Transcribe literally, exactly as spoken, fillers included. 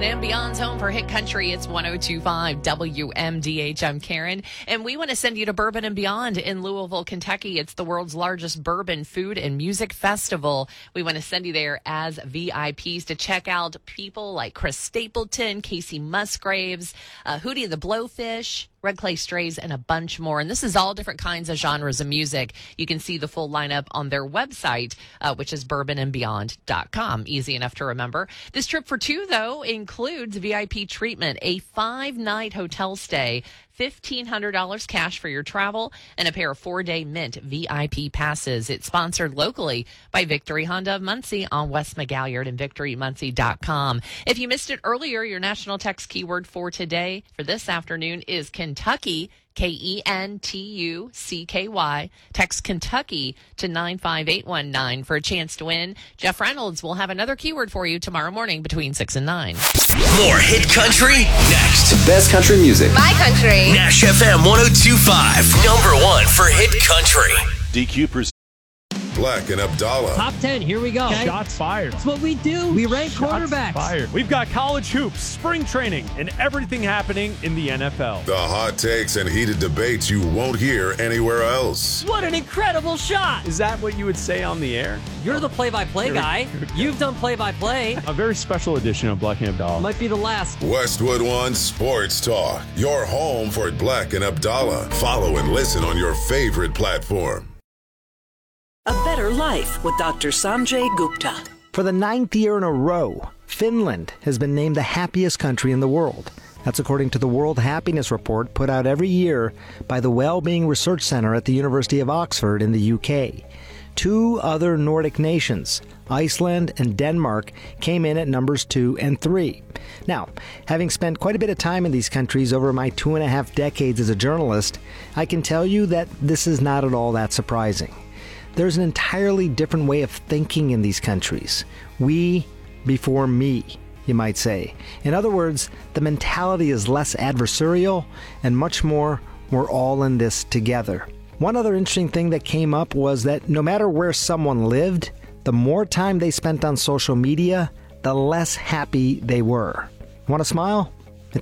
Bourbon and Beyond's home for hit country. It's one oh two point five W M D H. I'm Karen, and we want to send you to Bourbon and Beyond in Louisville, Kentucky. It's the world's largest bourbon food and music festival. We want to send you there as V I Ps to check out people like Chris Stapleton, Casey Musgraves, uh, Hootie the Blowfish, Red Clay Strays, and a bunch more. And this is all different kinds of genres of music. You can see the full lineup on their website, uh, which is bourbon and beyond dot com. Easy enough to remember. This trip for two, though, includes V I P treatment, a five-night hotel stay, fifteen hundred dollars cash for your travel, and a pair of four-day Mint V I P passes. It's sponsored locally by Victory Honda of Muncie on West McGalliard and victory muncie dot com. If you missed it earlier, your national text keyword for today, for this afternoon, is Kentucky, K E N T U C K Y. Text Kentucky to nine five eight one nine for a chance to win. Jeff Reynolds will have another keyword for you tomorrow morning between six and nine. More hit country next. The best country music. My country. Nash F M one oh two point five. Number one for hit country. D Q presents Black and Abdallah. Top ten, here we go. Okay. Shots fired. That's what we do. We rank Shots quarterbacks. Fired. We've got college hoops, spring training, and everything happening in the N F L. The hot takes and heated debates you won't hear anywhere else. What an incredible shot. Is that what you would say on the air? You're the play-by-play guy. You've done play-by-play. A very special edition of Black and Abdallah. Might be the last. Westwood One Sports Talk. Your home for Black and Abdallah. Follow and listen on your favorite platform. A better life with Doctor Sanjay Gupta. For the ninth year in a row, Finland has been named the happiest country in the world. That's according to the World Happiness Report put out every year by the Wellbeing Research Center at the University of Oxford in the U K. Two other Nordic nations, Iceland and Denmark, came in at numbers two and three. Now, having spent quite a bit of time in these countries over my two and a half decades as a journalist, I can tell you that this is not at all that surprising. There's an entirely different way of thinking in these countries. We before me, you might say. In other words, the mentality is less adversarial and much more, we're all in this together. One other interesting thing that came up was that no matter where someone lived, the more time they spent on social media, the less happy they were. Want to smile?